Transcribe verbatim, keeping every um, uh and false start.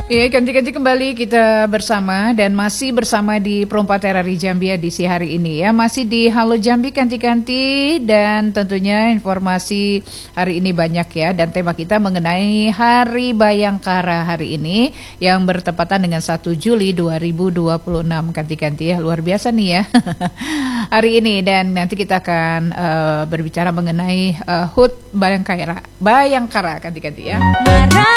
Iya, ganti-ganti kembali kita bersama dan masih bersama di Perompak T R R I Jambi edisi hari ini ya. Masih di Halo Jambi ganti-ganti dan tentunya informasi hari ini banyak ya. Dan tema kita mengenai Hari Bayangkara hari ini yang bertepatan dengan satu Juli dua ribu dua puluh enam. Ganti-ganti ya, luar biasa nih ya hari ini. Dan nanti kita akan uh, berbicara mengenai uh, H U T Bayangkara. Bayangkara ganti-ganti ya.